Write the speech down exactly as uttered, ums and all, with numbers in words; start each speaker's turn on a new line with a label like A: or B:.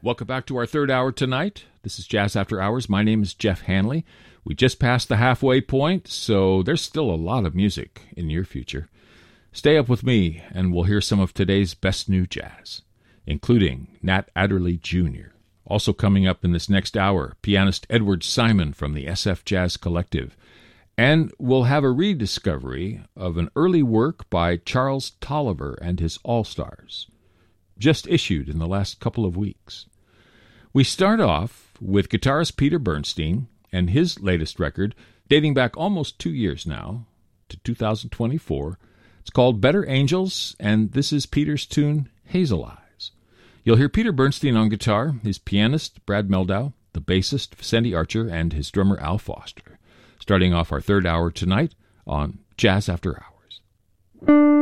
A: Welcome back to our third hour tonight. This is Jazz After Hours. My name is Jeff Hanley. We just passed the halfway point, so there's still a lot of music in your future. Stay up with me, and we'll hear some of today's best new jazz, including Nat Adderley Junior Also coming up in this next hour, pianist Edward Simon from the S F Jazz Collective. And we'll have a rediscovery of an early work by Charles Tolliver and his All-Stars, just issued in the last couple of weeks. We start off with guitarist Peter Bernstein and his latest record, dating back almost two years now, to two thousand twenty-four. It's called Better Angels, and this is Peter's tune, Hazel Eyes. You'll hear Peter Bernstein on guitar, his pianist, Brad Meldau, the bassist, Vicente Archer, and his drummer, Al Foster, starting off our third hour tonight on Jazz After Hours.